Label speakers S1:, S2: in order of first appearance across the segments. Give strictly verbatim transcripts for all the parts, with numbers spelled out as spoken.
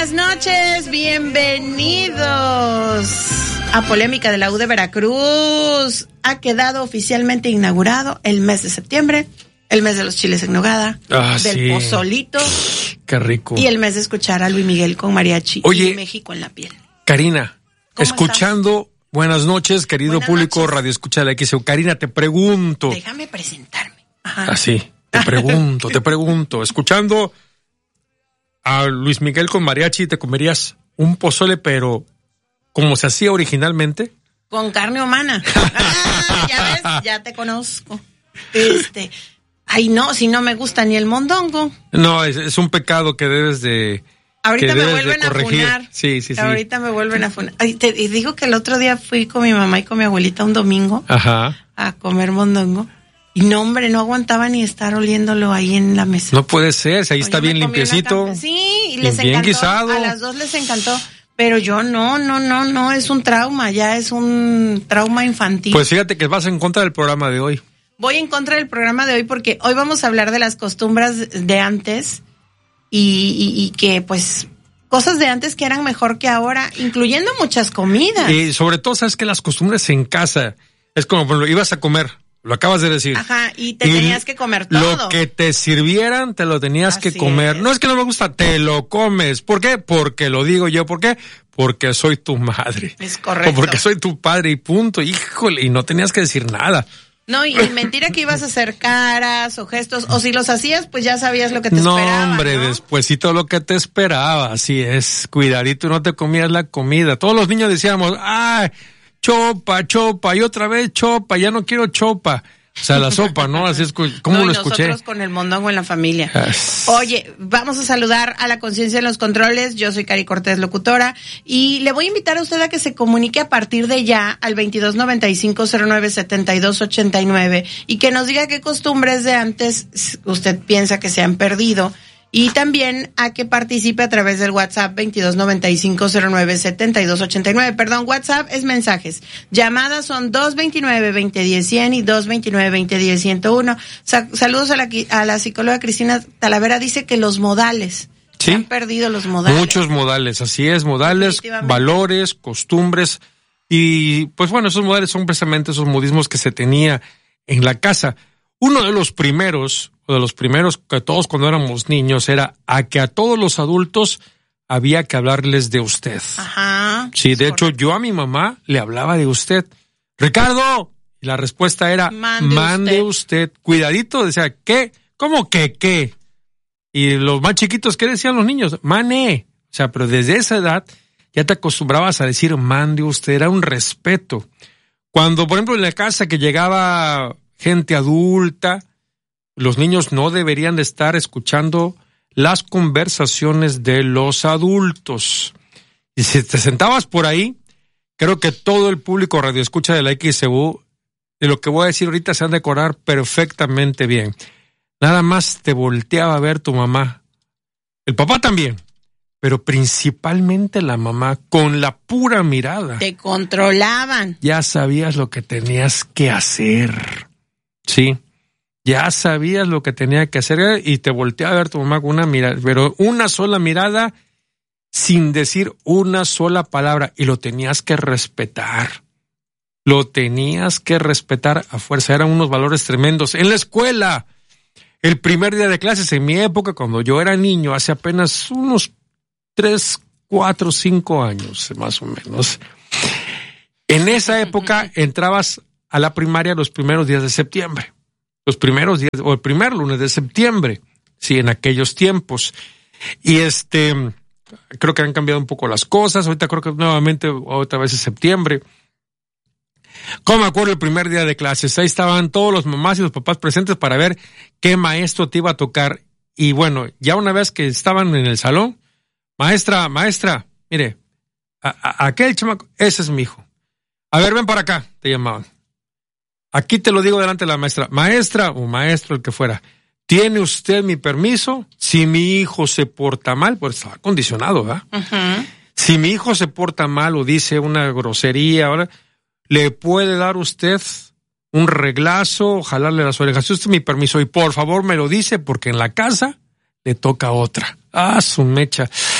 S1: buenas noches, bienvenidos a Polémica de la U de Veracruz. Ha quedado oficialmente inaugurado el mes de septiembre, el mes de los chiles en nogada,
S2: ah,
S1: del
S2: sí.
S1: pozolito.
S2: Qué rico.
S1: Y el mes de escuchar a Luis Miguel con mariachi.
S2: Oye,
S1: y México en la piel.
S2: Karina, escuchando, estás? Buenas noches, querido buenas público, noches. Radio Escucha de la X E U. Karina, te pregunto.
S1: Déjame presentarme. Ajá.
S2: Ah, sí, te pregunto, te pregunto. Escuchando a Luis Miguel con mariachi, ¿te comerías un pozole, pero como se hacía originalmente?
S1: Con carne humana. Ah, ya ves, ya te conozco. Este, ay no, si no me gusta ni el mondongo.
S2: No, es, es un pecado que debes de
S1: Ahorita
S2: que
S1: me
S2: debes
S1: vuelven
S2: de
S1: a funar.
S2: Sí, sí, sí.
S1: Ahorita me vuelven a funar. Ay, te y digo que el otro día fui con mi mamá y con mi abuelita un domingo.
S2: Ajá.
S1: A comer mondongo. Y no, hombre, no aguantaba ni estar oliéndolo ahí en la mesa.
S2: No puede ser, ahí está bien limpiecito.
S1: Sí, y les
S2: bien
S1: encantó.
S2: Guisado.
S1: A las dos les encantó. Pero yo no, no, no, no, es un trauma, ya es un trauma infantil.
S2: Pues fíjate que vas en contra del programa de hoy.
S1: Voy en contra del programa de hoy porque hoy vamos a hablar de las costumbres de antes y, y, y que pues cosas de antes que eran mejor que ahora, incluyendo muchas comidas.
S2: Y sobre todo, sabes que las costumbres en casa, es como, bueno, ibas a comer, lo acabas de decir.
S1: Ajá, y te y tenías que comer todo.
S2: Lo que te sirvieran, te lo tenías Así que comer. Es. No es que no me gusta, te lo comes. ¿Por qué? Porque lo digo yo. ¿Por qué? Porque soy tu madre.
S1: Es correcto.
S2: O porque soy tu padre y punto. Híjole, y no tenías que decir nada.
S1: No, y mentira que ibas a hacer caras o gestos, o si los hacías, pues ya sabías lo que te
S2: no,
S1: esperaba.
S2: Hombre,
S1: ¿no?
S2: Despuésito lo que te esperaba, así es. Cuidadito, no te comías la comida. Todos los niños decíamos, ¡ay! Chopa, chopa, y otra vez chopa, ya no quiero chopa. O sea, la sopa, ¿no? Así es, ¿cómo
S1: no,
S2: lo escuché?
S1: Nosotros con el mondongo en la familia.
S2: Yes.
S1: Oye, vamos a saludar a la conciencia en los controles. Yo soy Cari Cortés, locutora, y le voy a invitar a usted a que se comunique a partir de ya al veintidós noventa y cinco cero nueve setenta y dos ochenta y nueve y que nos diga qué costumbres de antes usted piensa que se han perdido. Y también a que participe a través del WhatsApp veintidós noventa y cinco cero nueve setenta y dos ochenta y nueve. Perdón, WhatsApp es mensajes. Llamadas son dos veintinueve veinte diez cien y dos veintinueve veinte diez ciento uno. Sa- saludos a la, a la psicóloga Cristina Talavera. Dice que los modales.
S2: Sí.
S1: Se han perdido los modales.
S2: Muchos modales, así es, modales, valores, costumbres. Y pues bueno, esos modales son precisamente esos modismos que se tenía en la casa. Uno de los primeros, o de los primeros que todos cuando éramos niños, era a que a todos los adultos había que hablarles de usted.
S1: Ajá.
S2: Sí, de hecho, yo a mi mamá le hablaba de usted. ¡Ricardo! Y la respuesta era,
S1: mande,
S2: mande usted. usted. Cuidadito, decía, ¿qué? ¿Cómo que qué? Y los más chiquitos, ¿qué decían los niños? Mané. O sea, pero desde esa edad ya te acostumbrabas a decir, mande usted. Era un respeto. Cuando, por ejemplo, en la casa que llegaba gente adulta, los niños no deberían de estar escuchando las conversaciones de los adultos. Y si te sentabas por ahí, creo que todo el público radioescucha de la X E U, de lo que voy a decir ahorita, se han de acordar perfectamente bien. Nada más te volteaba a ver tu mamá. El papá también, pero principalmente la mamá, con la pura mirada.
S1: Te controlaban.
S2: Ya sabías lo que tenías que hacer. Sí, ya sabías lo que tenía que hacer y te volteaba a ver tu mamá con una mirada, pero una sola mirada sin decir una sola palabra, y lo tenías que respetar. Lo tenías que respetar a fuerza, eran unos valores tremendos. En la escuela, el primer día de clases, en mi época, cuando yo era niño, hace apenas unos tres, cuatro, cinco años, más o menos. En esa época entrabas a la primaria los primeros días de septiembre. Los primeros días, o el primer lunes de septiembre. Sí, en aquellos tiempos. Y este, creo que han cambiado un poco las cosas. Ahorita creo que nuevamente, otra vez es septiembre. Como me acuerdo el primer día de clases, ahí estaban todos los mamás y los papás presentes para ver qué maestro te iba a tocar. Y bueno, ya una vez que estaban en el salón, maestra, maestra, mire, a, a, aquel chamaco, ese es mi hijo. A ver, ven para acá, te llamaban. Aquí te lo digo delante de la maestra. Maestra o maestro, el que fuera, ¿tiene usted mi permiso? Si mi hijo se porta mal, pues estaba condicionado, ¿verdad? Uh-huh. Si mi hijo se porta mal o dice una grosería, ahora le puede dar usted un reglazo o jalarle las orejas. Usted mi permiso y por favor me lo dice porque en la casa le toca otra. Ah, su mecha.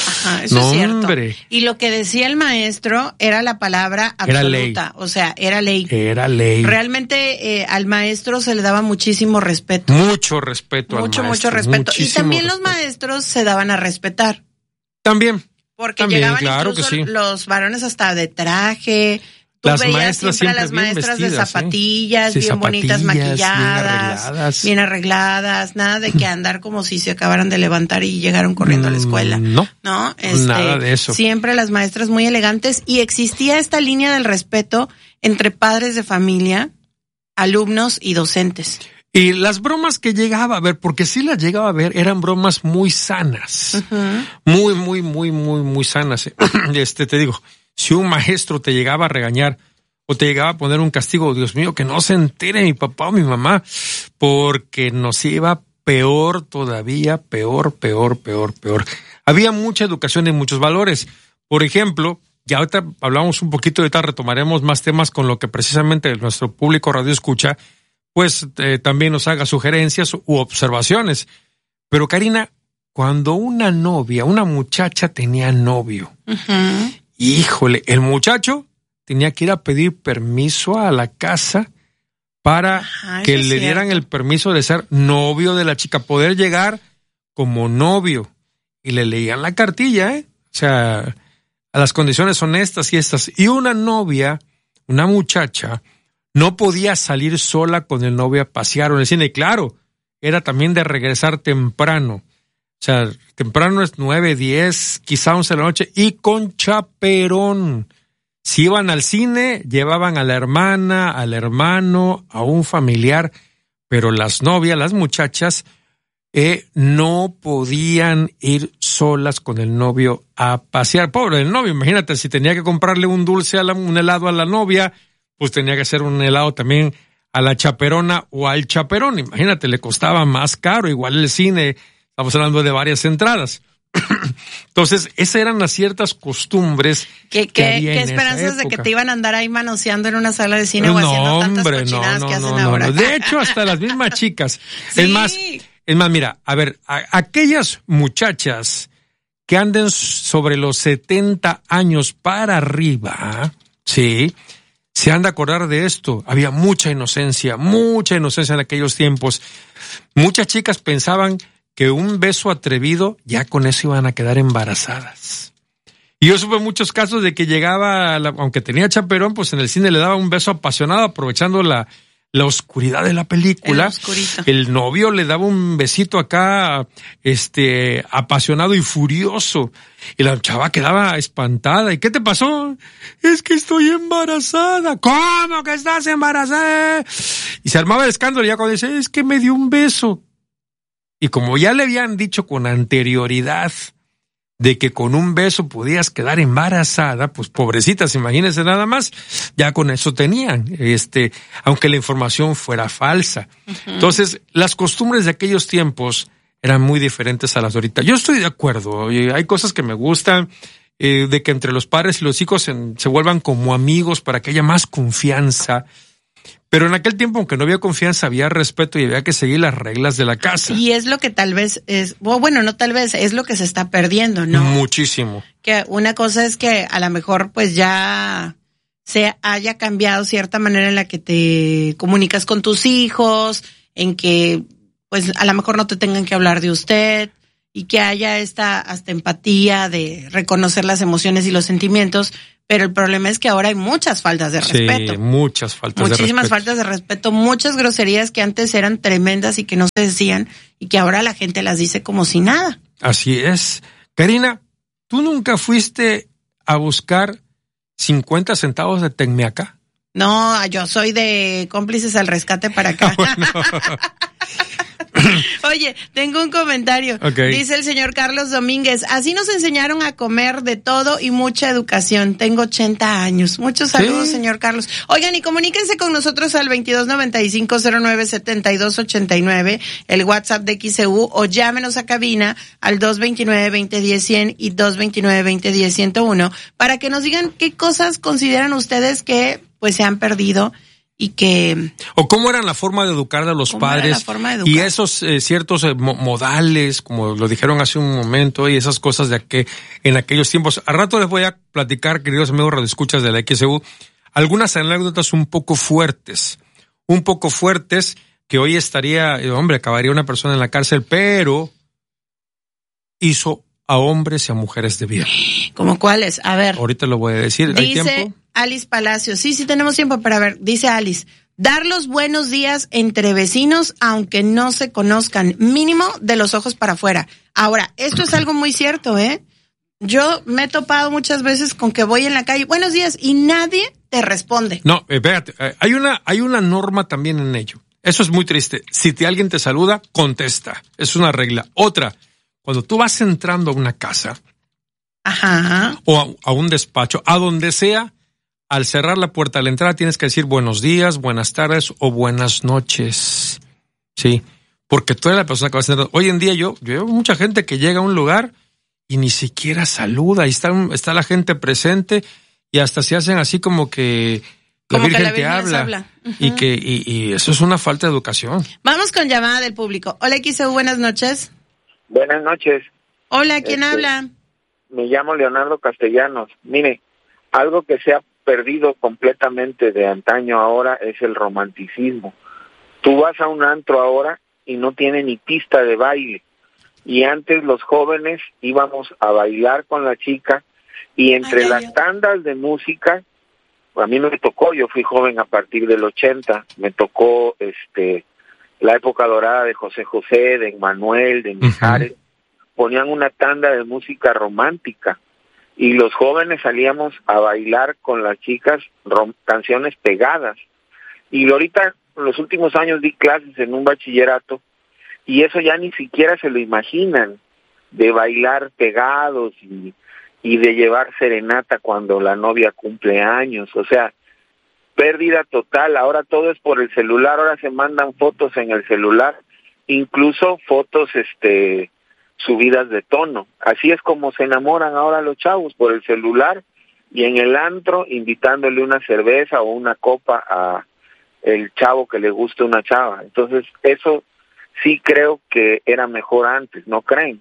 S1: Ajá, eso
S2: no,
S1: es cierto.
S2: Hombre.
S1: Y lo que decía el maestro era la palabra absoluta,
S2: era ley.
S1: O sea, era ley.
S2: Era ley.
S1: Realmente eh, al maestro se le daba muchísimo respeto.
S2: Mucho respeto
S1: mucho,
S2: al maestro.
S1: Mucho, respeto. Y también
S2: respeto.
S1: los maestros se daban a respetar.
S2: También.
S1: Porque
S2: también,
S1: llegaban
S2: claro
S1: incluso
S2: que sí.
S1: los varones hasta de traje. Tú
S2: las
S1: veías
S2: maestras
S1: siempre a
S2: siempre
S1: las
S2: bien
S1: maestras
S2: vestidas,
S1: de zapatillas,
S2: ¿eh? Sí,
S1: bien
S2: zapatillas,
S1: bonitas, maquilladas,
S2: bien arregladas.
S1: bien arregladas, nada de que andar como si se acabaran de levantar y llegaron corriendo a la escuela.
S2: No,
S1: no, este,
S2: nada de eso.
S1: Siempre las maestras muy elegantes y existía esta línea del respeto entre padres de familia, alumnos y docentes.
S2: Y las bromas que llegaba a ver, porque sí las llegaba a ver, eran bromas muy sanas. Uh-huh. Muy, muy, muy, muy, muy sanas. Este, te digo, si un maestro te llegaba a regañar o te llegaba a poner un castigo, Dios mío, que no se entere mi papá o mi mamá, porque nos iba peor todavía, peor, peor, peor, peor. Había mucha educación y muchos valores. Por ejemplo, ya ahorita hablamos un poquito, ahorita retomaremos más temas con lo que precisamente nuestro público radio escucha, pues eh, también nos haga sugerencias u observaciones. Pero Karina, cuando una novia, una muchacha tenía novio, uh-huh. híjole, el muchacho tenía que ir a pedir permiso a la casa para Ajá, que le cierto. dieran el permiso de ser novio de la chica, poder llegar como novio. Y le leían la cartilla, ¿eh? O sea, a las condiciones son estas y estas. Y una novia, una muchacha, no podía salir sola con el novio a pasear o en el cine. Y claro, era también de regresar temprano. O sea, temprano es nueve, diez, quizá once de la noche. Y con chaperón. Si iban al cine, llevaban a la hermana, al hermano, a un familiar. Pero las novias, las muchachas, eh, no podían ir solas con el novio a pasear. Pobre el novio, imagínate, si tenía que comprarle un dulce, a la, un helado a la novia, pues tenía que hacer un helado también a la chaperona o al chaperón. Imagínate, le costaba más caro, igual el cine, estamos hablando de varias entradas. Entonces, esas eran las ciertas costumbres
S1: ¿Qué,
S2: que
S1: qué,
S2: había
S1: ¿qué
S2: en
S1: esperanzas
S2: esa
S1: de que
S2: época?
S1: te iban a andar ahí manoseando en una sala de cine o
S2: no,
S1: haciendo tantas
S2: hombre,
S1: cochinadas
S2: no, no,
S1: que hacen
S2: no,
S1: ahora?
S2: No. De hecho, hasta las mismas chicas.
S1: Sí.
S2: Es más, es más, mira, a ver, a, aquellas muchachas que anden sobre los setenta años para arriba, sí, se han de acordar de esto. Había mucha inocencia, mucha inocencia en aquellos tiempos. Muchas chicas pensaban que un beso atrevido, ya con eso iban a quedar embarazadas. Y yo supe muchos casos de que llegaba, la, aunque tenía chaperón, pues en el cine le daba un beso apasionado, aprovechando la, la oscuridad de la película. El, el novio le daba un besito acá, este, apasionado y furioso. Y la chava quedaba espantada. ¿Y qué te pasó? Es que estoy embarazada. ¿Cómo que estás embarazada? Y se armaba el escándalo ya cuando dice, es que me dio un beso. Y como ya le habían dicho con anterioridad de que con un beso podías quedar embarazada, pues pobrecitas, imagínense nada más, ya con eso tenían, este, aunque la información fuera falsa. Uh-huh. Entonces, las costumbres de aquellos tiempos eran muy diferentes a las de ahorita. Yo estoy de acuerdo, hay cosas que me gustan, eh, de que entre los padres y los hijos se, se vuelvan como amigos para que haya más confianza. Pero en aquel tiempo, aunque no había confianza, había respeto y había que seguir las reglas de la casa.
S1: Y es lo que tal vez es, bueno, no tal vez, es lo que se está perdiendo, ¿no?
S2: Muchísimo.
S1: Que una cosa es que a lo mejor pues ya se haya cambiado cierta manera en la que te comunicas con tus hijos, en que pues a lo mejor no te tengan que hablar de usted y que haya esta hasta empatía de reconocer las emociones y los sentimientos. Pero el problema es que ahora hay muchas faltas de respeto.
S2: Sí, muchas faltas de respeto.
S1: Muchísimas faltas de respeto, muchas groserías que antes eran tremendas y que no se decían y que ahora la gente las dice como si nada.
S2: Así es. Karina, ¿tú nunca fuiste a buscar cincuenta centavos de Tecmeacá?
S1: No, yo soy de cómplices al rescate para acá. Bueno. Oye, tengo un comentario. Okay. Dice el señor Carlos Domínguez, así nos enseñaron a comer de todo y mucha educación. Tengo ochenta años. Muchos saludos, ¿sí? Señor Carlos. Oigan, y comuníquense con nosotros al veintidós noventa y cinco cero nueve setenta y dos ochenta y nueve, el WhatsApp de X C U, o llámenos a cabina al dos veintinueve, veinte diez, cien y dos veintinueve, veinte diez, ciento uno para que nos digan qué cosas consideran ustedes que pues se han perdido y que...
S2: O cómo era la forma de educar a los padres y esos eh, ciertos eh, modales, como lo dijeron hace un momento, y esas cosas de que en aquellos tiempos. Al rato les voy a platicar, queridos amigos radioescuchas de la X E U, algunas anécdotas un poco fuertes, un poco fuertes que hoy estaría, hombre, acabaría una persona en la cárcel, pero hizo a hombres y a mujeres de bien.
S1: ¿Cómo cuáles? A ver.
S2: Ahorita lo voy a decir. ¿Hay
S1: dice
S2: tiempo?
S1: Alice Palacios. Sí, sí tenemos tiempo para ver. Dice Alice, dar los buenos días entre vecinos aunque no se conozcan, mínimo de los ojos para afuera. Ahora, esto es algo muy cierto, ¿eh? Yo me he topado muchas veces con que voy en la calle, buenos días, y nadie te responde.
S2: No, espérate, eh, hay una, hay una norma también en ello. Eso es muy triste. Si te, alguien te saluda, contesta. Es una regla. Otra, cuando tú vas entrando a una casa,
S1: ajá,
S2: o a, a un despacho, a donde sea, al cerrar la puerta a la entrada tienes que decir buenos días, buenas tardes o buenas noches. Sí, porque tú eres la persona que vas a entrar. Hoy en día yo, yo veo mucha gente que llega a un lugar y ni siquiera saluda, y está, está la gente presente y hasta se hacen así como que la
S1: como
S2: Virgen,
S1: que la
S2: te
S1: Virgen
S2: habla.
S1: habla. Uh-huh.
S2: Y que y, y eso es una falta de educación.
S1: Vamos con llamada del público. Hola, X E U, buenas noches.
S3: Buenas noches.
S1: Hola, ¿quién
S3: este,
S1: habla?
S3: Me llamo Leonardo Castellanos. Mire, algo que se ha perdido completamente de antaño ahora es el romanticismo. Tú vas a un antro ahora y no tiene ni pista de baile. Y antes los jóvenes íbamos a bailar con la chica y entre
S1: ay,
S3: las
S1: ay,
S3: tandas de música, a mí me tocó, yo fui joven a partir del ochenta, me tocó este la época dorada de José José, de Emmanuel, de Mijares, uh-huh. Ponían una tanda de música romántica y los jóvenes salíamos a bailar con las chicas rom- canciones pegadas. Y ahorita, en los últimos años di clases en un bachillerato y eso ya ni siquiera se lo imaginan, de bailar pegados y, y de llevar serenata cuando la novia cumple años. O sea, pérdida total. Ahora todo es por el celular, ahora se mandan fotos en el celular, incluso fotos este subidas de tono. Así es como se enamoran ahora los chavos, por el celular y en el antro invitándole una cerveza o una copa a el chavo que le gusta una chava. Entonces eso sí creo que era mejor antes, ¿no creen?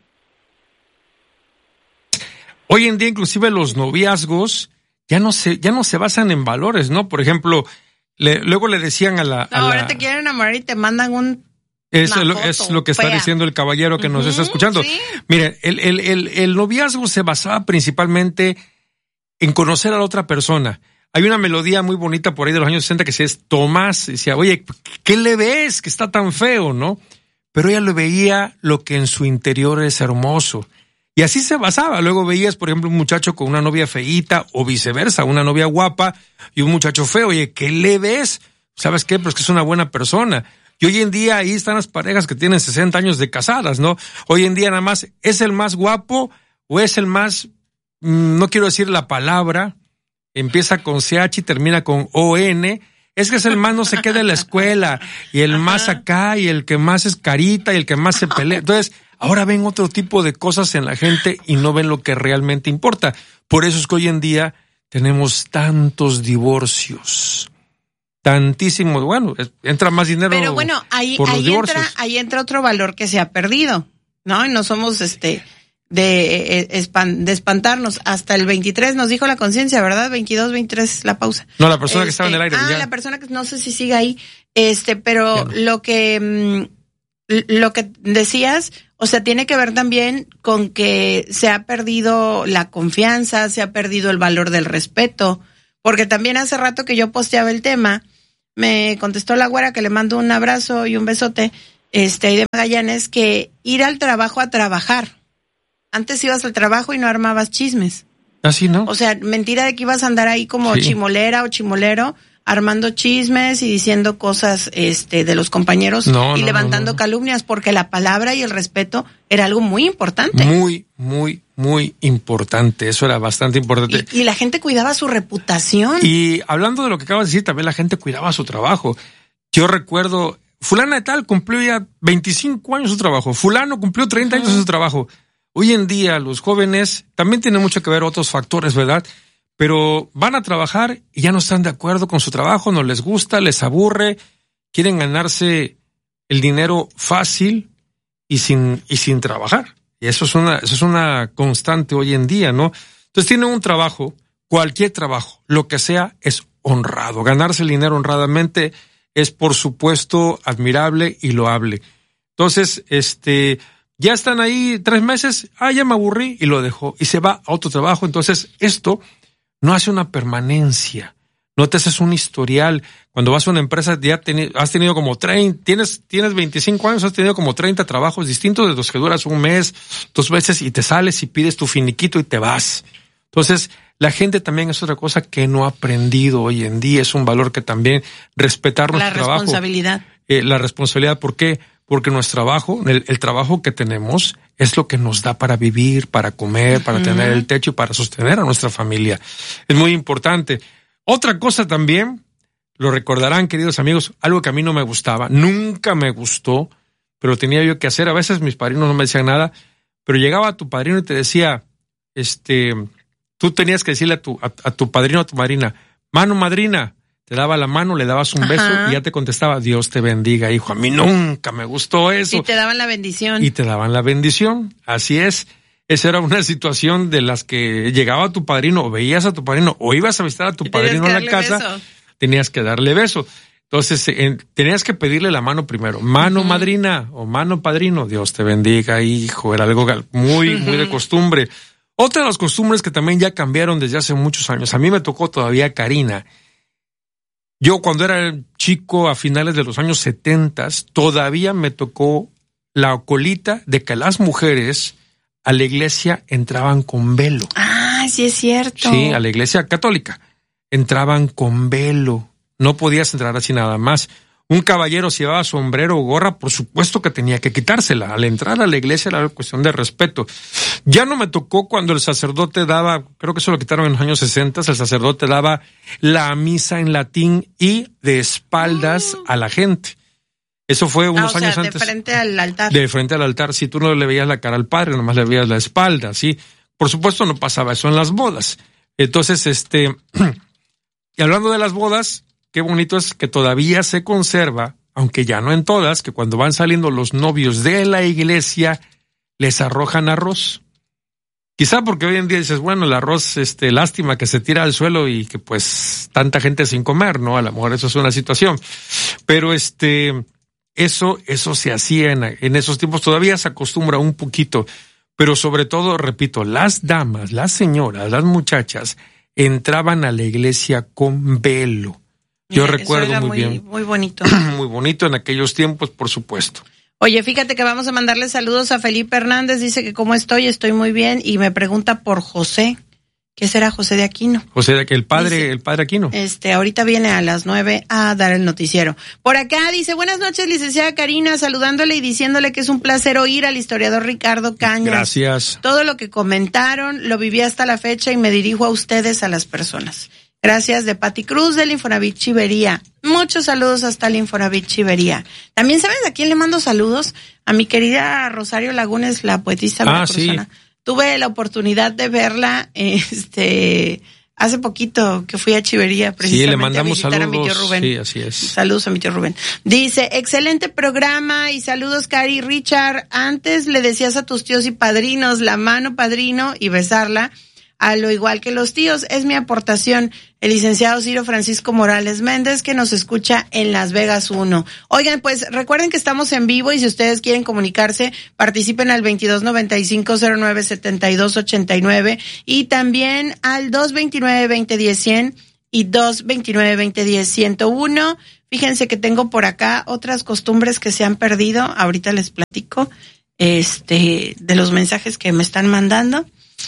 S2: Hoy en día inclusive los noviazgos ya no se ya no se basan en valores, ¿no? Por ejemplo, le, luego le decían a la...
S1: No,
S2: a
S1: ahora
S2: la,
S1: te quieren enamorar y te mandan un...
S2: Es lo, es lo que está
S1: fea.
S2: diciendo el caballero que uh-huh, nos está escuchando.
S1: Sí.
S2: Mire, el, el, el, el noviazgo se basaba principalmente en conocer a la otra persona. Hay una melodía muy bonita por ahí de los años sesenta que se es Tomás, decía, oye, ¿qué le ves? Que está tan feo, ¿no? Pero ella lo veía lo que en su interior es hermoso. Y así se basaba. Luego veías, por ejemplo, un muchacho con una novia feíta o viceversa, una novia guapa y un muchacho feo. Oye, ¿qué le ves? ¿Sabes qué? Pues que es una buena persona. Y hoy en día ahí están las parejas que tienen sesenta años de casadas, ¿no? Hoy en día nada más, ¿es el más guapo o es el más, mmm, no quiero decir la palabra, empieza con C H y termina con O N, es que es el más no se queda en la escuela, y el más acá, y el que más es carita, y el que más se pelea. Entonces, ahora ven otro tipo de cosas en la gente y no ven lo que realmente importa. Por eso es que hoy en día tenemos tantos divorcios. Tantísimo, bueno, entra más dinero.
S1: Pero bueno, ahí,
S2: por los
S1: ahí
S2: divorcios.
S1: entra, ahí entra otro valor que se ha perdido, ¿no? Y no somos este de, de espantarnos. Hasta el veintitrés nos dijo la conciencia, ¿verdad? veintidós, veintitrés, la pausa.
S2: No, la persona
S1: este,
S2: que estaba en el aire.
S1: Ah,
S2: ya.
S1: la persona que no sé si sigue ahí. Este, pero no. lo que lo que decías, o sea, tiene que ver también con que se ha perdido la confianza, se ha perdido el valor del respeto. Porque también hace rato que yo posteaba el tema, me contestó la güera que le mando un abrazo y un besote, este, ahí de Magallanes, que ir al trabajo a trabajar. Antes ibas al trabajo y no armabas chismes.
S2: Así, ¿no?
S1: O sea, mentira de que ibas a andar ahí como
S2: sí.
S1: chimolera o chimolero, armando chismes y diciendo cosas este de los compañeros
S2: no,
S1: y
S2: no,
S1: levantando
S2: no, no.
S1: calumnias, porque la palabra y el respeto era algo muy importante.
S2: Muy, muy, muy importante. Eso era bastante importante.
S1: Y, y la gente cuidaba su reputación.
S2: Y hablando de lo que acabas de decir, también la gente cuidaba su trabajo. Yo recuerdo, fulana de tal cumplió ya veinticinco años su trabajo, fulano cumplió treinta uh-huh. años su trabajo. Hoy en día los jóvenes, también tiene mucho que ver otros factores, ¿verdad? pero van a trabajar y ya no están de acuerdo con su trabajo, no les gusta, les aburre, quieren ganarse el dinero fácil y sin, y sin trabajar. Y eso es una, eso es una constante hoy en día, ¿no? Entonces tienen un trabajo, cualquier trabajo, lo que sea, es honrado. Ganarse el dinero honradamente es, por supuesto, admirable y loable. Entonces, este, ya están ahí tres meses, ah, ya me aburrí y lo dejó y se va a otro trabajo. Entonces, esto no hace una permanencia, no te haces un historial. Cuando vas a una empresa, ya teni- has tenido como treinta, tienes, tienes veinticinco años, has tenido como treinta trabajos distintos, de los que duras un mes, dos meses y te sales y pides tu finiquito y te vas. Entonces, la gente también es otra cosa que no ha aprendido hoy en día, es un valor que también respetar nuestro
S1: la
S2: trabajo.
S1: Responsabilidad.
S2: Eh, la responsabilidad, ¿por qué? Porque nuestro trabajo, el, el trabajo que tenemos es lo que nos da para vivir, para comer, uh-huh. para tener el techo y para sostener a nuestra familia. Es muy importante. Otra cosa también, lo recordarán, queridos amigos, algo que a mí no me gustaba, nunca me gustó, pero tenía yo que hacer. A veces mis padrinos no me decían nada, pero llegaba tu padrino y te decía, este, tú tenías que decirle a tu, a, a tu padrino o a tu madrina, mano madrina, te daba la mano, le dabas un Ajá. beso y ya te contestaba, Dios te bendiga, hijo. A mí nunca me gustó eso.
S1: Y te daban la bendición.
S2: Y te daban la bendición, así es. Esa era una situación de las que llegaba tu padrino, o veías a tu padrino, o ibas a visitar a tu padrino en la casa, beso. tenías que darle beso. Entonces, eh, tenías que pedirle la mano primero. Mano uh-huh. madrina o mano padrino, Dios te bendiga, hijo. Era algo muy, uh-huh. muy de costumbre. Otra de las costumbres que también ya cambiaron desde hace muchos años. A mí me tocó todavía Karina. Yo cuando era chico, a finales de los años setentas, todavía me tocó la colita de que las mujeres a la iglesia entraban con velo.
S1: Ah, sí es cierto.
S2: Sí, a la iglesia católica. Entraban con velo. No podías entrar así nada más. Un caballero si llevaba sombrero o gorra, por supuesto que tenía que quitársela. Al entrar a la iglesia era cuestión de respeto. Ya no me tocó cuando el sacerdote daba, creo que eso lo quitaron en los años sesenta, el sacerdote daba la misa en latín y de espaldas mm. a la gente. Eso fue unos
S1: ah, o sea,
S2: años antes.
S1: De frente al altar.
S2: De frente al altar. Si tú no le veías la cara al padre, nomás le veías la espalda, ¿sí? Por supuesto no pasaba eso en las bodas. Entonces, este, y hablando de las bodas, qué bonito es que todavía se conserva, aunque ya no en todas, que cuando van saliendo los novios de la iglesia, les arrojan arroz. Quizá porque hoy en día dices, bueno, el arroz, este, lástima que se tira al suelo y que pues tanta gente sin comer, ¿no? A lo mejor eso es una situación. Pero este, eso, eso se hacía en, en esos tiempos, todavía se acostumbra un poquito, pero sobre todo, repito, las damas, las señoras, las muchachas entraban a la iglesia con velo. Yo
S1: Mira,
S2: recuerdo
S1: eso era
S2: muy,
S1: muy
S2: bien.
S1: Muy bonito.
S2: Muy bonito en aquellos tiempos, por supuesto.
S1: Oye, fíjate que vamos a mandarle saludos a Felipe Hernández, dice que cómo estoy, estoy muy bien, y me pregunta por José. ¿Qué será José de Aquino?
S2: José de Aquino, el padre, dice, el padre Aquino.
S1: Este, ahorita viene a las nueve a dar el noticiero. Por acá dice, buenas noches, licenciada Karina, saludándole y diciéndole que es un placer oír al historiador Ricardo Cañas.
S2: Gracias.
S1: Todo lo que comentaron lo viví hasta la fecha y me dirijo a ustedes, a las personas. Gracias, de Pati Cruz del Infonavit Chivería. Muchos saludos hasta el Infonavit Chivería. También, ¿sabes a quién le mando saludos? A mi querida Rosario Lagunes, la poetisa
S2: ah, veracruzana. Sí.
S1: Tuve la oportunidad de verla este hace poquito que fui a Chivería precisamente
S2: sí, le mandamos
S1: a visitar
S2: saludos.
S1: a mi tío Rubén.
S2: Sí, así es.
S1: Saludos a mi tío Rubén. Dice, excelente programa y saludos, Cari. Richard, antes le decías a tus tíos y padrinos la mano padrino y besarla, a lo igual que los tíos. Es mi aportación. El licenciado Ciro Francisco Morales Méndez, que nos escucha en Las Vegas uno. Oigan, pues recuerden que estamos en vivo y si ustedes quieren comunicarse, participen al veintidós noventa y cinco cero nueve setenta y dos ochenta y nueve y también al dos veintinueve veinte diez cien y dos veintinueve veinte diez ciento uno. Fíjense que tengo por acá otras costumbres que se han perdido. Ahorita les platico este de los mensajes que me están mandando.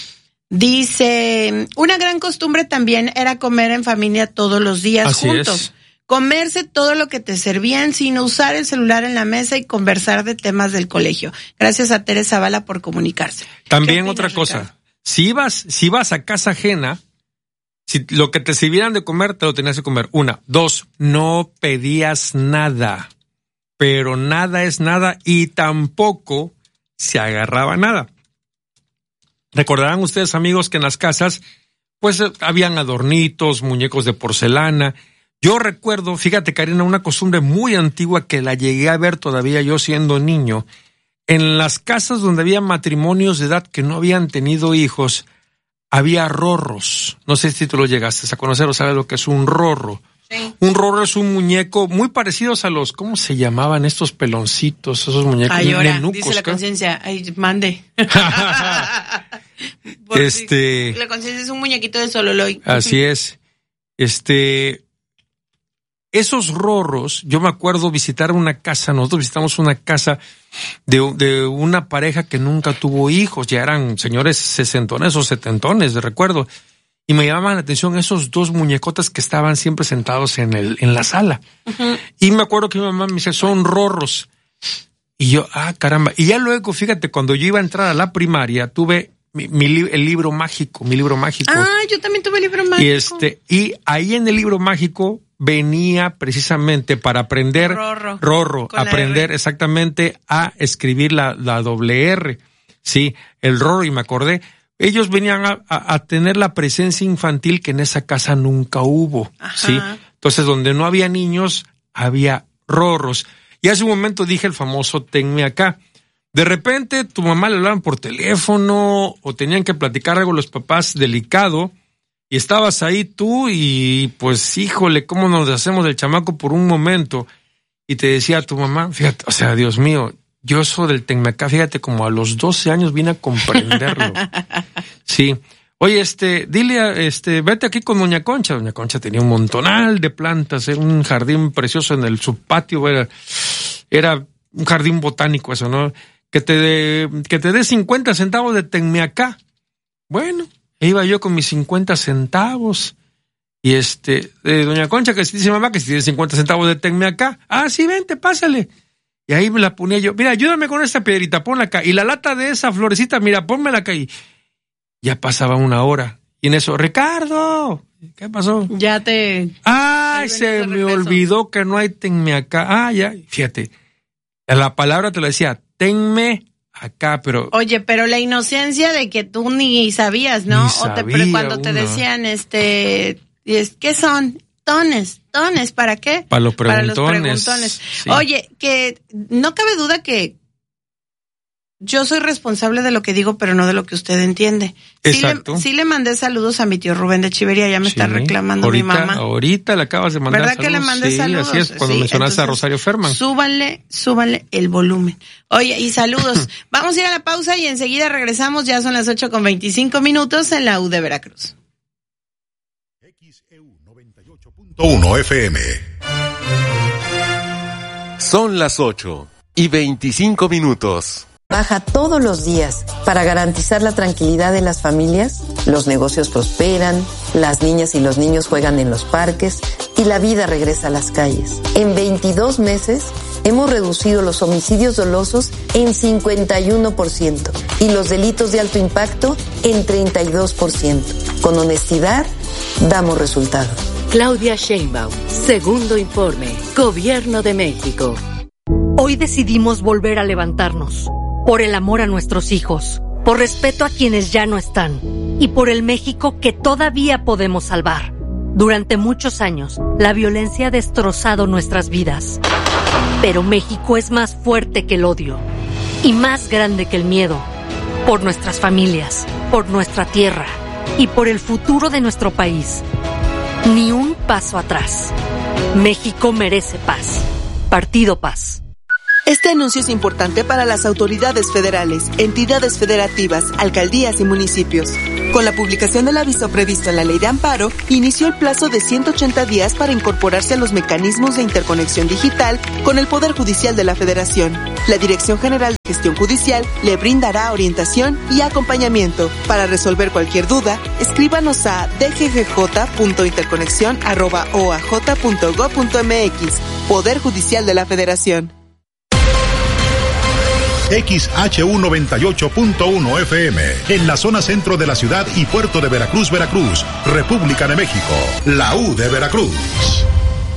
S1: Dice, una gran costumbre también era comer en familia todos los días
S2: Así
S1: juntos.
S2: Es.
S1: Comerse todo lo que te servían sin usar el celular en la mesa y conversar de temas del colegio. Gracias a Teresa Zavala por comunicarse.
S2: También otra cosa, Ricardo? si ibas, si ibas a casa ajena, si lo que te sirvieran de comer, te lo tenías que comer. Una. Dos, no pedías nada, pero nada es nada y tampoco se agarraba nada. Recordarán ustedes, amigos, que en las casas pues habían adornitos, muñecos de porcelana. Yo recuerdo, fíjate, Karina, una costumbre muy antigua que la llegué a ver todavía yo siendo niño. En las casas donde había matrimonios de edad que no habían tenido hijos, había rorros. No sé si tú lo llegaste a conocer o sabes lo que es un rorro. Sí. Un rorro es un muñeco muy parecidos a los, ¿cómo se llamaban estos peloncitos? Esos muñecos.
S1: Ay, ahora,
S2: nenucos,
S1: dice la
S2: ¿qué?
S1: conciencia, ay, mande.
S2: este.
S1: Si la conciencia es un muñequito de Sololoy.
S2: Así es. Este. Esos rorros, yo me acuerdo visitar una casa, nosotros visitamos una casa de, de una pareja que nunca tuvo hijos, ya eran señores sesentones o setentones, de recuerdo, y me llamaban la atención esos dos muñecotas que estaban siempre sentados en el en la sala. Uh-huh. Y me acuerdo que mi mamá me dice, son rorros. Y yo, ah, caramba. Y ya luego, fíjate, cuando yo iba a entrar a la primaria, tuve mi, mi el libro mágico, mi libro mágico.
S1: Ah, yo también tuve el libro mágico.
S2: Y este, y ahí en el libro mágico venía precisamente para aprender,
S1: Rorro,
S2: Rorro aprender exactamente a escribir la, la doble R. Sí, el Rorro, y me acordé, ellos venían a, a, a tener la presencia infantil que en esa casa nunca hubo. Ajá. Sí, entonces donde no había niños, había rorros. Y hace un momento dije el famoso tenme acá. De repente tu mamá le hablaban por teléfono o tenían que platicar algo los papás delicado. Y estabas ahí tú y pues, híjole, ¿cómo nos hacemos del chamaco por un momento? Y te decía tu mamá, fíjate, o sea, Dios mío, yo eso del tenme acá, fíjate, como a los doce años vine a comprenderlo. Sí. Oye, este, dile, a, este, vete aquí con Doña Concha. Doña Concha tenía un montonal de plantas, era un jardín precioso en el subpatio, era, era un jardín botánico eso, ¿no? Que te dé, que te dé cincuenta centavos de tenme acá. Bueno. Iba yo con mis cincuenta centavos. Y este, eh, Doña Concha, que dice mamá que si tiene cincuenta centavos de tenme acá. Ah, sí, vente, pásale. Y ahí me la ponía yo. Mira, ayúdame con esta piedrita, ponla acá. Y la lata de esa florecita, mira, pónmela acá. Y ya pasaba una hora. Y en eso, Ricardo, ¿qué pasó?
S1: Ya te...
S2: Ay, se me olvidó que no hay tenme acá. Ah, ya, fíjate. La palabra te lo decía, tenme acá, pero...
S1: Oye, pero la inocencia de que tú ni sabías, ¿no?
S2: Ni
S1: o te,
S2: sabía
S1: cuando te
S2: uno.
S1: decían, este, ¿qué son? Tones, tones, ¿para qué?
S2: Para los
S1: Para
S2: preguntones.
S1: los preguntones.
S2: Sí.
S1: Oye, que no cabe duda que yo soy responsable de lo que digo, pero no de lo que usted entiende.
S2: Exacto.
S1: Sí le, sí le mandé saludos a mi tío Rubén de Chivería, ya me
S2: Sí.
S1: está reclamando
S2: ahorita,
S1: mi mamá.
S2: Ahorita le acabas de mandar
S1: ¿Verdad
S2: saludos?
S1: que le mandé
S2: sí,
S1: saludos?
S2: Así es, cuando
S1: Sí,
S2: mencionaste a
S1: entonces,
S2: Rosario Ferman.
S1: Súbanle, súbanle el volumen. Oye, y saludos. Vamos a ir a la pausa y enseguida regresamos, ya son las ocho con veinticinco minutos en la U de Veracruz.
S4: X E U noventa y ocho punto uno F M.
S5: Son las ocho y veinticinco minutos.
S6: Trabaja todos los días para garantizar la tranquilidad de las familias, los negocios prosperan, las niñas y los niños juegan en los parques y la vida regresa a las calles. En veintidós meses hemos reducido los homicidios dolosos en cincuenta y uno por ciento y los delitos de alto impacto en treinta y dos por ciento. Con honestidad, damos resultados.
S7: Claudia Sheinbaum, segundo informe, Gobierno de México.
S8: Hoy decidimos volver a levantarnos. Por el amor a nuestros hijos, por respeto a quienes ya no están y por el México que todavía podemos salvar. Durante muchos años, la violencia ha destrozado nuestras vidas. Pero México es más fuerte que el odio y más grande que el miedo. Por nuestras familias, por nuestra tierra y por el futuro de nuestro país. Ni un paso atrás. México merece paz. Partido Paz.
S9: Este anuncio es importante para las autoridades federales, entidades federativas, alcaldías y municipios. Con la publicación del aviso previsto en la Ley de Amparo, inició el plazo de ciento ochenta días para incorporarse a los mecanismos de interconexión digital con el Poder Judicial de la Federación. La Dirección General de Gestión Judicial le brindará orientación y acompañamiento. Para resolver cualquier duda, escríbanos a d g g j punto interconexión arroba o a j punto gob punto m x. Poder Judicial de la Federación.
S4: X H U noventa y ocho punto uno F M, en la zona centro de la ciudad y puerto de Veracruz, Veracruz, República de México, la U de Veracruz.